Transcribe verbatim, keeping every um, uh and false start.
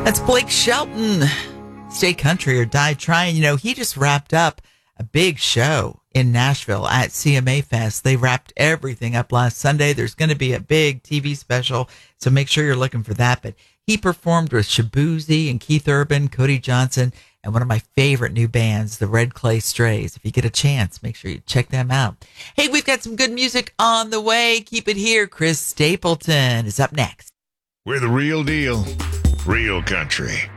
That's Blake Shelton. Stay country or die trying. You know, he just wrapped up a big show in Nashville at C M A Fest. They wrapped everything up last Sunday. There's going to be a big T V special, so make sure you're looking for that. But he performed with Shabuzi and Keith Urban, Cody Johnson, and one of my favorite new bands, the Red Clay Strays. If you get a chance, make sure you check them out. Hey, we've got some good music on the way. Keep it here. Chris Stapleton is up next. We're the real deal, real country.